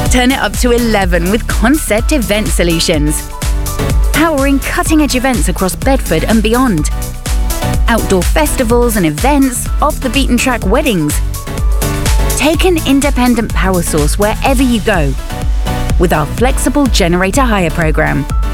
Turn it up to 11 with Concept Event Solutions. Powering cutting-edge events across Bedford and beyond. Outdoor festivals and events, off-the-beaten-track weddings. Take an independent power source wherever you go with our flexible generator hire program.